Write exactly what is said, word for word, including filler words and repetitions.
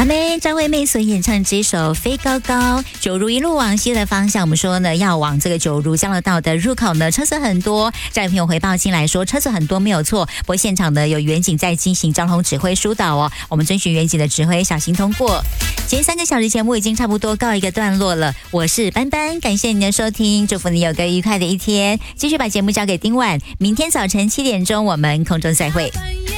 妹张惠妹所演唱这首《飞高高》，九如一路往西的方向，我们说呢，要往这个九如交流道的入口呢，车子很多。这位朋友回报进来说，车子很多没有错，不过现场呢有远警在进行交通指挥疏导哦，我们遵循远警的指挥，小心通过。今天三个小时节目已经差不多告一个段落了，我是班班，感谢您的收听，祝福你有个愉快的一天。继续把节目交给丁婉，明天早晨七点钟我们空中再会。